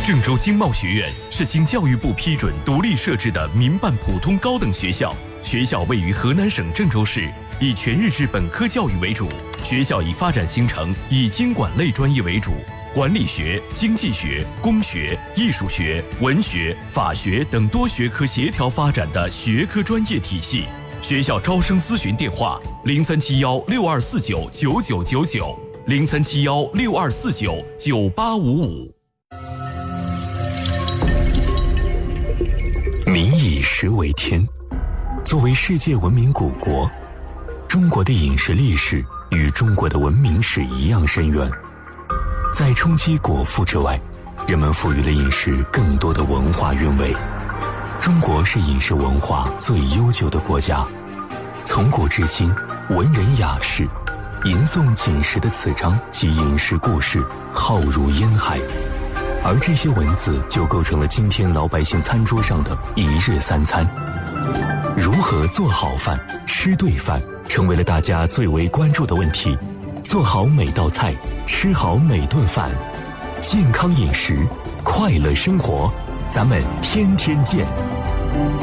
郑州经贸学院是经教育部批准独立设置的民办普通高等学校，学校位于河南省郑州市，以全日制本科教育为主。学校以发展形成以经管类专业为主，管理学、经济学、工学、艺术学、文学、法学等多学科协调发展的学科专业体系。学校招生咨询电话：037162499990，037162499855。 民以食为天，作为世界文明古国，中国的饮食历史与中国的文明史一样深远。在冲击果腹之外，人们赋予了饮食更多的文化韵味。中国是饮食文化最悠久的国家，从古至今，文人雅士吟诵锦食的词章及饮食故事浩如烟海，而这些文字就构成了今天老百姓餐桌上的一日三餐。如何做好饭、吃对饭，成为了大家最为关注的问题。做好每道菜，吃好每顿饭，健康饮食，快乐生活，咱们天天见。